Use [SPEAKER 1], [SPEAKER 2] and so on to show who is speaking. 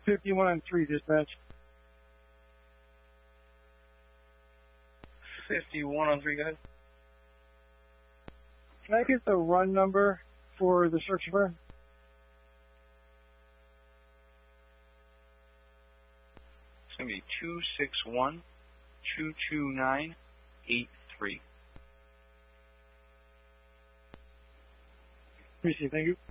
[SPEAKER 1] 51 on 3, dispatch.
[SPEAKER 2] 51 on 3, guys.
[SPEAKER 1] Can I get the run number for the search firm?
[SPEAKER 2] It's going to be 261-229-83.
[SPEAKER 1] Appreciate it. Thank you.